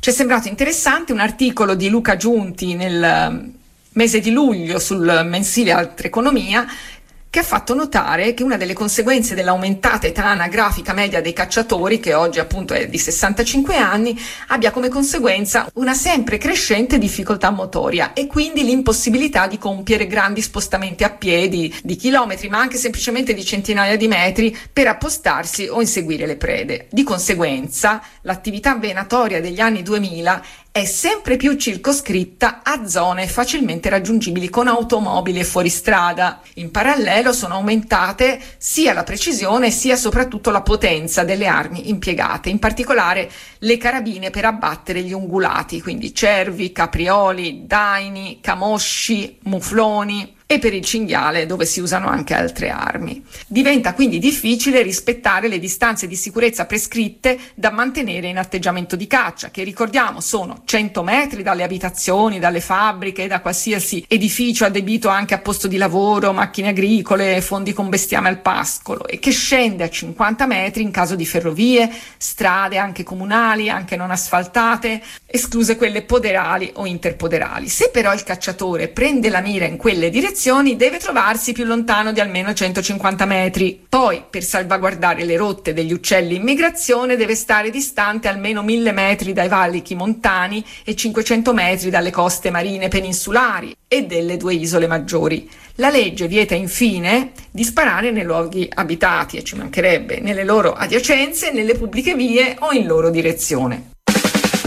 Ci è sembrato interessante un articolo di Luca Giunti nel mese di luglio sul mensile Altra Economia, che ha fatto notare che una delle conseguenze dell'aumentata età anagrafica media dei cacciatori, che oggi appunto è di 65 anni, abbia come conseguenza una sempre crescente difficoltà motoria e quindi l'impossibilità di compiere grandi spostamenti a piedi di chilometri, ma anche semplicemente di centinaia di metri per appostarsi o inseguire le prede. Di conseguenza, l'attività venatoria degli anni 2000 è sempre più circoscritta a zone facilmente raggiungibili con automobili e fuoristrada. In parallelo sono aumentate sia la precisione sia soprattutto la potenza delle armi impiegate, in particolare le carabine per abbattere gli ungulati, quindi cervi, caprioli, daini, camosci, mufloni, e per il cinghiale, dove si usano anche altre armi. Diventa quindi difficile rispettare le distanze di sicurezza prescritte da mantenere in atteggiamento di caccia, che ricordiamo sono 100 metri dalle abitazioni, dalle fabbriche, da qualsiasi edificio adibito anche a posto di lavoro, macchine agricole, fondi con bestiame al pascolo, e che scende a 50 metri in caso di ferrovie, strade anche comunali, anche non asfaltate, escluse quelle poderali o interpoderali. Se però il cacciatore prende la mira in quelle direzioni, deve trovarsi più lontano di almeno 150 metri. Poi, per salvaguardare le rotte degli uccelli in migrazione, deve stare distante almeno 1000 metri dai valichi montani e 500 metri dalle coste marine peninsulari e delle 2 isole maggiori. La legge vieta infine di sparare nei luoghi abitati, e ci mancherebbe, nelle loro adiacenze, nelle pubbliche vie o in loro direzione.